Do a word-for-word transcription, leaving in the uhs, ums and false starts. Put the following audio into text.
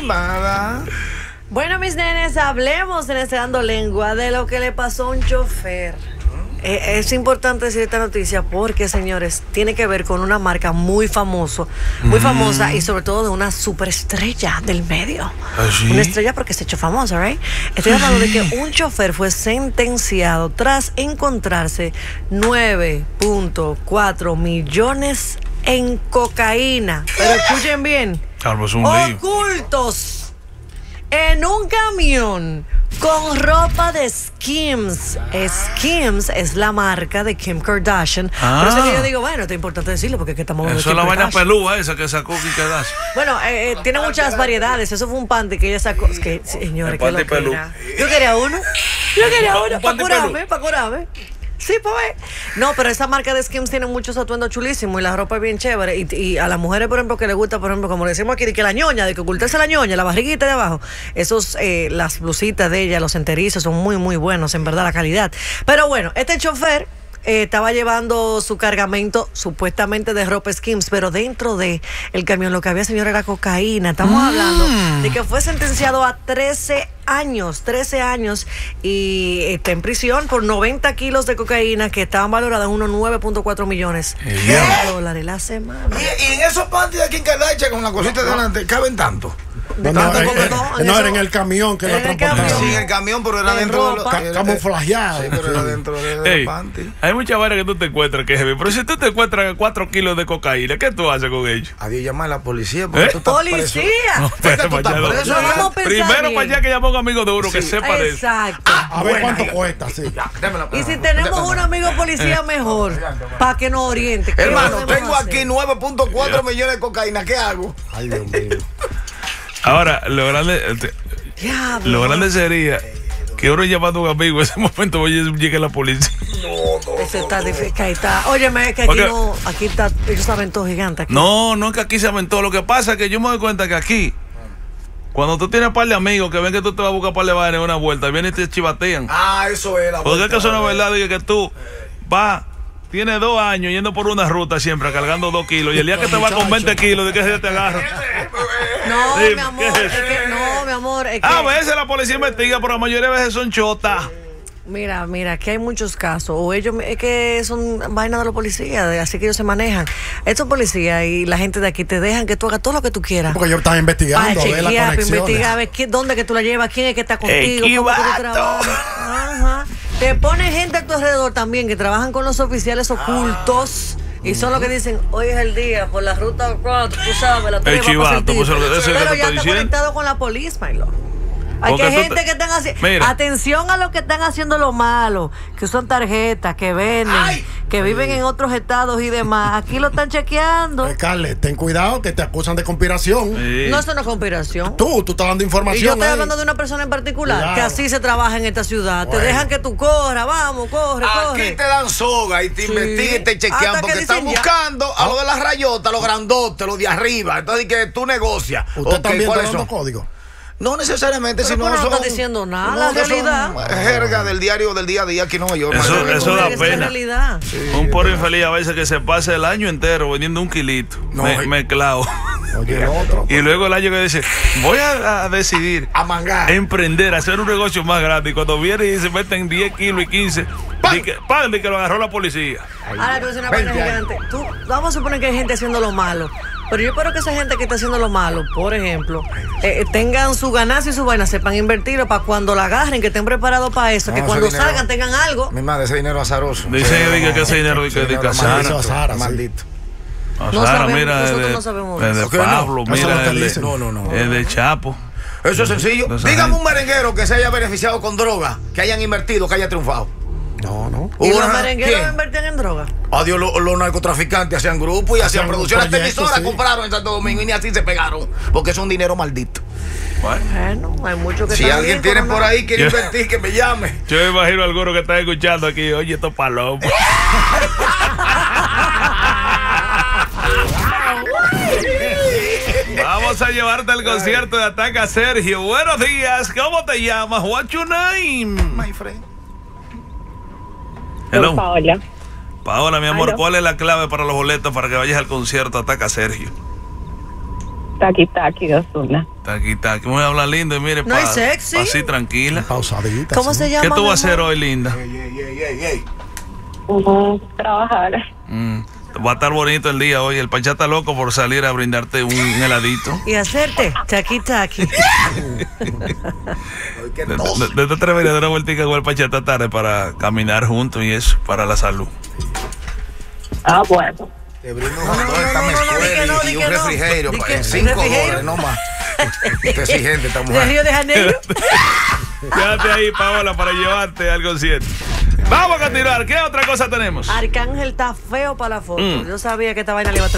llamada. Bueno, mis nenes, hablemos en este Dando Lengua de lo que le pasó a un chofer. Eh, es importante decir esta noticia porque, señores, tiene que ver con una marca muy famoso, muy mm. famosa y sobre todo de una superestrella del medio. ¿Ah, sí? Una estrella porque se ha hecho famosa, ¿right? Estoy hablando de que un chofer fue sentenciado tras encontrarse nueve punto cuatro millones en cocaína. Pero escuchen bien, ocultos en un camión con ropa de Skims. Skims es la marca de Kim Kardashian. Ah. Por eso que yo digo, bueno, es importante decirlo porque es que estamos hablando Eso de es Kim la vaina Kardashian. pelúa esa que sacó Kim Kardashian. Bueno, eh, eh, tiene muchas variedades. Eso fue un panty que ella sacó. Es que, señores, qué panty pelú. locura. Yo quería uno. Yo quería uno Un para panty curarme, para curarme. Sí, pues. No, pero esa marca de Skims tiene muchos atuendos chulísimos y la ropa es bien chévere. Y, y a las mujeres, por ejemplo, que les gusta, por ejemplo, como le decimos aquí, de que la ñoña, de que ocultarse la ñoña, la barriguita de abajo, esos, eh, las blusitas de ella, los enterizos son muy, muy buenos, en verdad, la calidad. Pero bueno, este chofer Eh, estaba llevando su cargamento supuestamente de ropa Skims, pero dentro de el camión lo que había, señor, era cocaína. Estamos mm. hablando de que fue sentenciado a trece años, trece años y está en prisión por noventa kilos de cocaína que estaban valoradas en unos nueve punto cuatro millones de dólares la semana. Y, y en esos panties de Kim Kardashian con la cosita de delante, ¿caben tanto? No, no, no, eh, eh, no era en el camión que la transportaban. Sí, en el camión, pero era dentro de Ca camuflajeado. Sí, pero era dentro de los hey, panties. Hay muchas varas que tú te encuentras que es heavy. Pero si tú te encuentras cuatro kilos de cocaína, ¿qué tú haces con ellos? Adiós, llama a la policía. Porque ¿Eh? tú estás ¡Policía! No, preso. para allá, no. preso, no, vamos a pensar Primero bien. para allá que llama a un amigo de uno sí. que sepa de eso. Exacto. A ver Buena, cuánto ya. cuesta, sí. Ya, démela, Y si tenemos un amigo policía mejor, para que nos oriente. ¿Qué hermano, podemos tengo hacer? aquí nueve punto cuatro millones de cocaína. ¿Qué hago? Ay, Dios mío. Ahora, lo grande, Diablo. lo grande sería que uno llamando a un amigo, en ese momento llegue la policía. Ese está difícil, que ahí está. Óyeme, que aquí Porque, no, aquí está, ellos saben todo gigante. Aquí. No, no es que aquí se aventó. Lo que pasa es que yo me doy cuenta que aquí, cuando tú tienes un par de amigos que ven que tú te vas a buscar par de vainas en una vuelta, vienen y te chivatean. Ah, eso es la Porque es que eso no es verdad, diga que tú vas, tienes dos años yendo por una ruta siempre cargando dos kilos y el día que te vas con veinte kilos, ¿de qué se te agarra? No, Sí, mi amor, ¿qué es es? que, no, mi amor, es que, A veces la policía investiga, pero la mayoría de veces son chotas. mira, mira, que hay muchos casos, o ellos, es que son vainas de los policías, de- así que ellos se manejan. Estos policías y la gente de aquí te dejan que tú hagas todo lo que tú quieras. Porque ellos están investigando, Para a ver las chequear, para conexiones. investigar, a ver qué, dónde que tú la llevas, quién es que está contigo, cómo que tú Equivato. trabajas. Ajá. Te pone gente a tu alrededor también que trabajan con los oficiales ocultos. Y son los que dicen, hoy es el día, por la ruta cuatro, tú sabes, la El chivato, pues, eso es lo que- eso es lo que pero te ya estoy está diciendo. conectado con la policía, my lord. Hay Porque que tú gente te- que están haciendo. Mira. Atención a los que están haciendo lo malo, que son tarjetas, que venden, Ay. que viven en otros estados y demás. Aquí lo están chequeando. Eh, Carles, ten cuidado que te acusan de conspiración. Sí. No, eso no es conspiración. Tú, tú estás dando Y información. yo estoy ahí. hablando de una persona en particular, Cuidado. que así se trabaja en esta ciudad. Te Bueno. dejan que tú corras, vamos, corre, corre. Aquí te dan soga y te Sí. investigan y te chequean Hasta que porque están dicen ya. buscando a lo de las rayotas, los grandotes, los de arriba. Entonces, que tú negocias. Usted Ok, también está ¿cuáles dando son? código. No necesariamente, Pero sino tú no son. estás diciendo nada, la que son realidad. jerga del diario del día a día aquí en Nueva York. Eso- Mayor. eso da Esa es la pena. realidad. Un pobre infeliz a veces que se pase el año entero vendiendo un kilito No, me, y- mezclado. Oye, el otro. Y luego el año que dice, voy a, a decidir A mangar. emprender, hacer un negocio más grande. Y cuando viene y se meten diez kilos y quince, ¡Pam! di que, ¡pam! Di que lo agarró la policía. Ahora te voy a decir una vaina veinte años. gigante. Tú, vamos a suponer que hay gente haciendo lo malo. Pero yo espero que esa gente que está haciendo lo malo, por ejemplo, eh, tengan su ganancia y su vaina, sepan invertirlo para cuando la agarren, que estén preparados para eso, No, que ese cuando dinero- salgan tengan algo. Mi madre, ese dinero azaroso. Dice Ese que- que ese dinero ese de que- de dinero Casara. maldito, Casara, sí. maldito. No, No Sara, sabemos, mira, nosotros de, no sabemos de, eso. de ¿Por qué no? Pablo, Eso es lo mira, que el de, dicen. No, no, no. el de Chapo. Eso es sencillo. No, esa Dígame gente. un merenguero que se haya beneficiado con droga, que hayan invertido, que haya triunfado. No, no. Y Hubo los una- merengueros ¿quién? invertían en droga. Adiós, los, los narcotraficantes hacían grupos y hacían Hacían producciones. Las proyectos, televisoras sí. compraron en Santo Domingo y ni así se pegaron. Porque es un dinero maldito. Bueno, hay muchos que Si están alguien bien, tiene pero por no. ahí quiere Yo- invertir, que me llame. Yo me imagino a alguno que está escuchando aquí, oye, estos palomos. Vamos a llevarte al concierto de Ataca Sergio. Buenos días, ¿cómo te llamas? What's your name? My friend. Hello. Paola. Paola, mi amor, Aló. ¿cuál es la clave para los boletos para que vayas al concierto Ataca Sergio? Taqui Taqui de Ozuna. Taqui Taqui. Voy a hablar lindo y mire, No pa- hay sexy. pa' así tranquila. Pausadita. ¿Cómo sí. se llama? ¿Qué tú mi vas a hacer amor? hoy, linda? Ey, ey, ey, ey, ey. Ujú, trabajar. Mm, Va a estar bonito el día hoy. El Pachá está loco por salir a brindarte un heladito. Y hacerte taqui taqui. Ay, qué ¿De tos. de- de- te atreverías a dar una vueltica con el Pachá esta tarde para caminar juntos y eso, para la salud? Ah, bueno. Te brindo No, con no, dos no, esta no, no, no, di que mezcla no, y di un que no. refrigerio. Di pa- que- en cinco refrigerio. dólares, no más. Qué exigente esta ¿De mujer. Río de Janeiro? Quédate ahí, Paola, para llevarte al concierto. Vamos a continuar. ¿Qué otra cosa tenemos? Arcángel está feo para la foto. Mm. Yo sabía que esta vaina le iba a traer